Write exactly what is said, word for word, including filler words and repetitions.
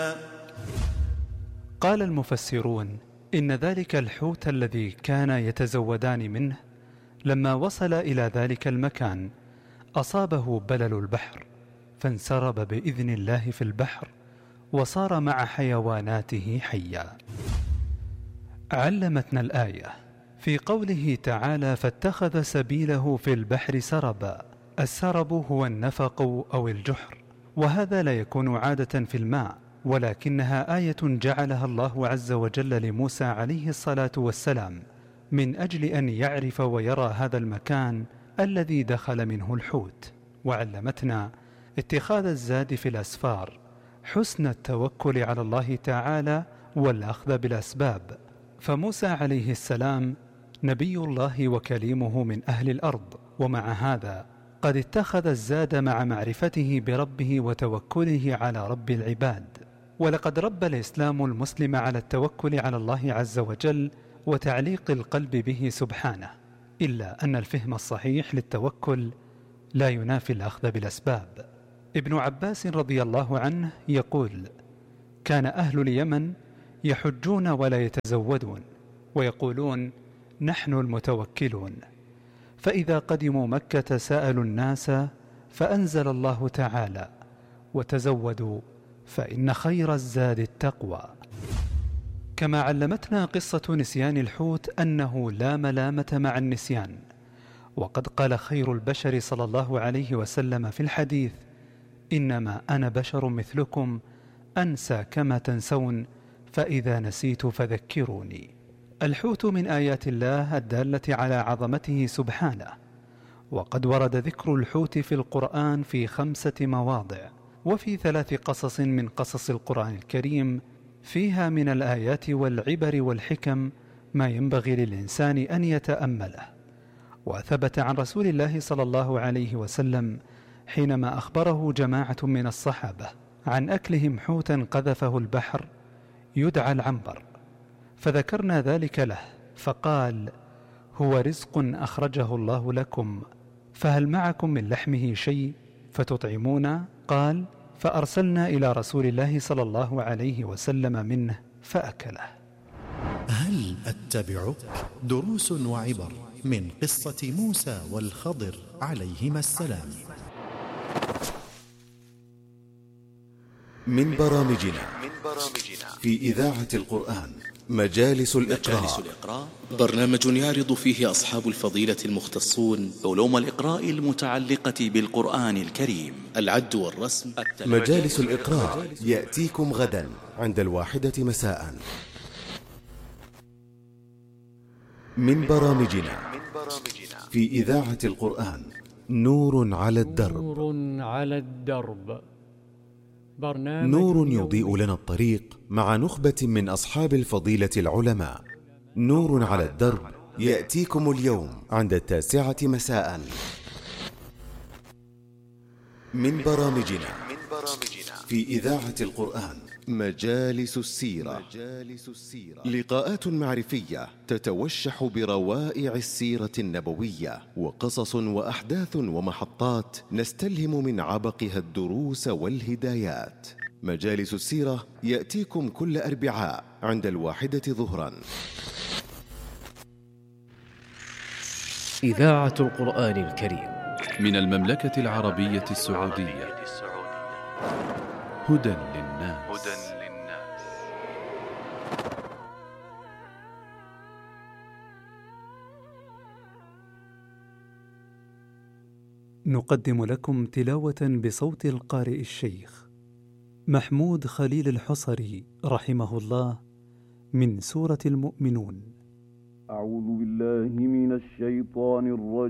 قال المفسرون إن ذلك الحوت الذي كان يتزودان منه لما وصل إلى ذلك المكان أصابه بلل البحر فانسرب بإذن الله في البحر وصار مع حيواناته حيا. علمتنا الآية في قوله تعالى فاتخذ سبيله في البحر سربا. السرب هو النفق أو الجحر، وهذا لا يكون عادة في الماء، ولكنها آية جعلها الله عز وجل لموسى عليه الصلاة والسلام من أجل أن يعرف ويرى هذا المكان الذي دخل منه الحوت. وعلمتنا اتخاذ الزاد في الأسفار، حسن التوكل على الله تعالى والأخذ بالأسباب. فموسى عليه السلام نبي الله وكليمه من أهل الأرض، ومع هذا قد اتخذ الزاد مع معرفته بربه وتوكله على رب العباد. ولقد رب الإسلام المسلم على التوكل على الله عز وجل وتعليق القلب به سبحانه، إلا أن الفهم الصحيح للتوكل لا ينافي الأخذ بالأسباب. ابن عباس رضي الله عنه يقول: كان أهل اليمن يحجون ولا يتزودون، ويقولون نحن المتوكلون، فإذا قدموا مكة سألوا الناس فأنزل الله تعالى: وتزودوا فإن خير الزاد التقوى. كما علمتنا قصة نسيان الحوت أنه لا ملامة مع النسيان، وقد قال خير البشر صلى الله عليه وسلم في الحديث: إنما أنا بشر مثلكم أنسى كما تنسون، فإذا نسيت فذكروني. الحوت من آيات الله الدالة على عظمته سبحانه، وقد ورد ذكر الحوت في القرآن في خمسة مواضع، وفي ثلاث قصص من قصص القرآن الكريم، فيها من الآيات والعبر والحكم ما ينبغي للإنسان أن يتأمله. وثبت عن رسول الله صلى الله عليه وسلم حينما أخبره جماعة من الصحابة عن أكلهم حوتا قذفه البحر يدعى العنبر، فذكرنا ذلك له فقال: هو رزق أخرجه الله لكم، فهل معكم من لحمه شيء فتطعمون؟ قال: فأرسلنا إلى رسول الله صلى الله عليه وسلم منه فأكله. هل أتبعك؟ دروس وعبر من قصة موسى والخضر عليهما السلام. من برامجنا في إذاعة القرآن مجالس الإقراء، برنامج يعرض فيه أصحاب الفضيلة المختصون علوم الإقراء المتعلقة بالقرآن الكريم، العد والرسم. مجالس الإقراء يأتيكم غدا عند الواحدة مساء. من برامجنا في إذاعة القرآن نور على الدرب. نور على الدرب، برنامج نور يضيء لنا الطريق مع نخبة من أصحاب الفضيلة العلماء. نور على الدرب يأتيكم اليوم عند التاسعة مساء. من برامجنا في إذاعة القرآن مجالس السيرة، لقاءات معرفية تتوشح بروائع السيرة النبوية، وقصص وأحداث ومحطات نستلهم من عبقها الدروس والهدايات. مجالس السيرة يأتيكم كل أربعاء عند الواحدة ظهرا. إذاعة القرآن الكريم من المملكة العربية السعودية، هدى للناس. نقدم لكم تلاوة بصوت القارئ الشيخ محمود خليل الحصري رحمه الله من سورة المؤمنون. أعوذ بالله من الشيطان الرجيم.